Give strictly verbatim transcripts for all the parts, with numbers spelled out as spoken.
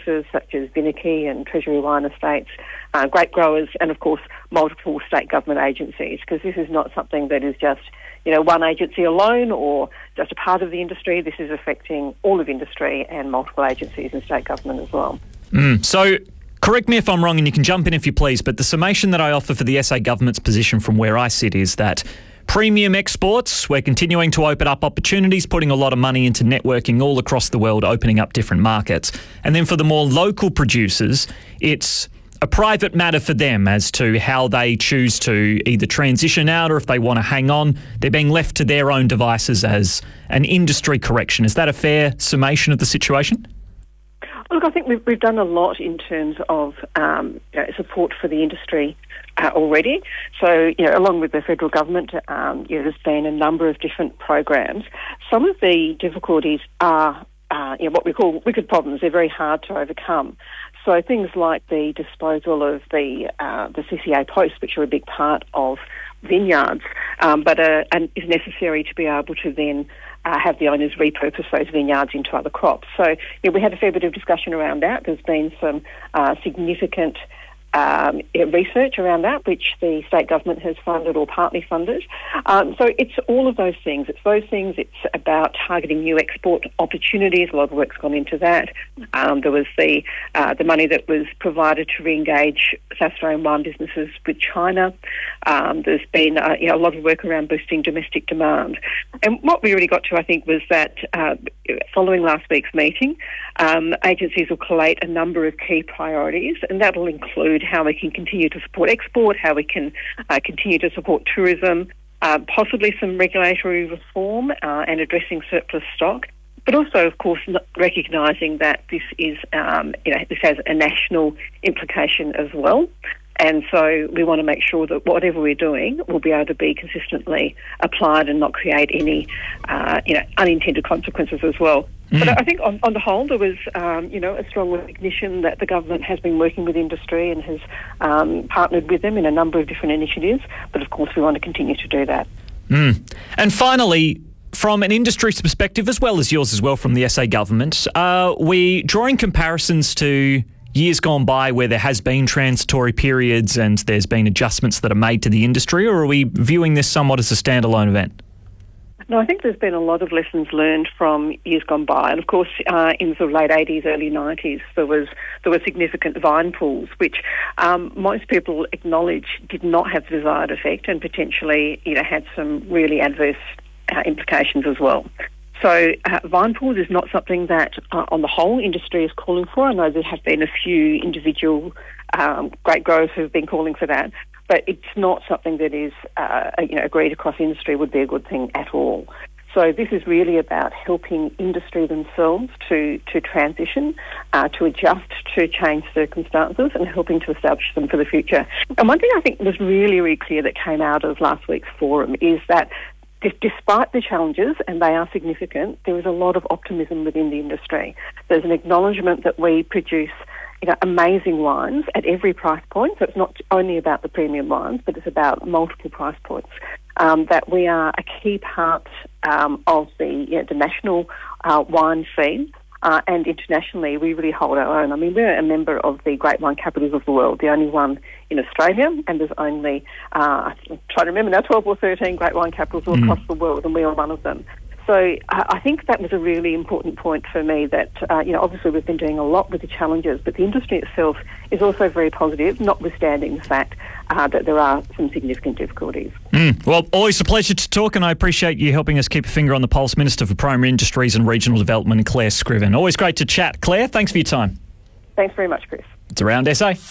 businesses such as Vinaki and Treasury Wine Estates, uh, grape growers, and of course multiple state government agencies, because this is not something that is just, you know, one agency alone or just a part of the industry. This is affecting all of industry and multiple agencies and state government as well. Mm. So, correct me if I'm wrong, and you can jump in if you please, but the summation that I offer for the S A government's position from where I sit is that premium exports, we're continuing to open up opportunities, putting a lot of money into networking all across the world, opening up different markets. And then for the more local producers, it's a private matter for them as to how they choose to either transition out or if they want to hang on. They're being left to their own devices as an industry correction. Is that a fair summation of the situation? Look, I think we've, we've done a lot in terms of um, you know, support for the industry uh, already. So, you know, along with the federal government, um, you know, there's been a number of different programs. Some of the difficulties are, uh, you know, what we call wicked problems. They're very hard to overcome. So things like the disposal of the uh, the C C A posts, which are a big part of vineyards, um, but uh, and is necessary to be able to then uh, have the owners repurpose those vineyards into other crops. So you know, we had a fair bit of discussion around that. There's been some uh, significant Um, research around that, which the state government has funded or partly funded. Um, so it's all of those things. It's those things. It's about targeting new export opportunities. A lot of work's gone into that. Um, there was the uh, the money that was provided to re-engage South Australian wine businesses with China. Um, there's been uh, you know, a lot of work around boosting domestic demand. And what we really got to, I think, was that uh, following last week's meeting, um, agencies will collate a number of key priorities, and that will include how we can continue to support export, how we can uh, continue to support tourism, uh, possibly some regulatory reform uh, and addressing surplus stock, but also, of course, recognising that this is, um, you know, this has a national implication as well. And so we want to make sure that whatever we're doing will be able to be consistently applied and not create any, uh, you know, unintended consequences as well. Mm. But I think on, on the whole, there was, um, you know, a strong recognition that the government has been working with industry and has um, partnered with them in a number of different initiatives. But of course, we want to continue to do that. Mm. And finally, from an industry's perspective, as well as yours as well from the S A government, are we drawing comparisons to years gone by where there has been transitory periods and there's been adjustments that are made to the industry, or are we viewing this somewhat as a standalone event? No, I think there's been a lot of lessons learned from years gone by. And of course, uh, in the sort of late eighties, early nineties, there was there were significant vine pools, which um, most people acknowledge did not have the desired effect and potentially, you know, had some really adverse uh, implications as well. So uh, vine pools is not something that, uh, on the whole, industry is calling for. I know there have been a few individual um, grape growers who have been calling for that, but it's not something that is, uh, you know, agreed across industry would be a good thing at all. So this is really about helping industry themselves to to transition, uh, to adjust to change circumstances, and helping to establish them for the future. And one thing I think was really, really clear that came out of last week's forum is that despite the challenges, and they are significant, there is a lot of optimism within the industry. There's an acknowledgement that we produce, you know, amazing wines at every price point. So it's not only about the premium wines, but it's about multiple price points. Um, that we are a key part um, of the, you know, the national uh, wine scene. Uh, and internationally, we really hold our own. I mean, we're a member of the Great Wine Capitals of the world, the only one in Australia, and there's only, uh, I'm trying to remember now, twelve or thirteen Great Wine Capitals all mm. across the world, and we are one of them. So uh, I think that was a really important point for me that, uh, you know, obviously we've been doing a lot with the challenges, but the industry itself is also very positive, notwithstanding the fact uh, that there are some significant difficulties. Mm. Well, always a pleasure to talk, and I appreciate you helping us keep a finger on the pulse. Minister for Primary Industries and Regional Development, Claire Scriven. Always great to chat. Claire, thanks for your time. Thanks very much, Chris. It's Around S A.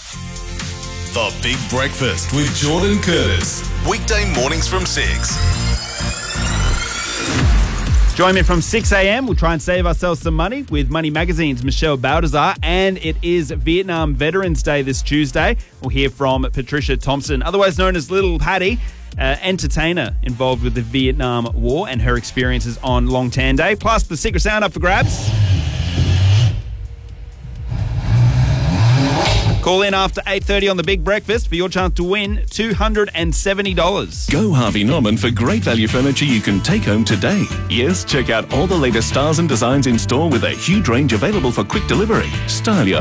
The Big Breakfast with Jordan Curtis. Weekday mornings from six. Join me from six a.m. We'll try and save ourselves some money with Money Magazine's Michelle Baldassar, and it is Vietnam Veterans Day this Tuesday. We'll hear from Patricia Thompson, otherwise known as Little Patty, uh, entertainer involved with the Vietnam War and her experiences on Long Tan Day. Plus, the secret sound up for grabs. Call in after eight thirty on The Big Breakfast for your chance to win two hundred seventy dollars. Go Harvey Norman for great value furniture you can take home today. Yes, check out all the latest styles and designs in store with a huge range available for quick delivery. Style your